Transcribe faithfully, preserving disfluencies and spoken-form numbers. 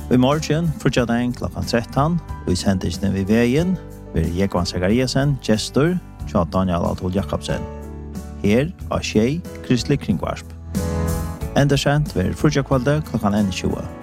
I morgen fortsatt klokkan tretton, og I sendisene vi veien, vil Jekvan Zachariasen, gestor, tja Daniel Adol Jakobsen. Her av Tjei Kristelig Kringvarsp. Enda sent vil fortsatt kvalde klokkan tjue.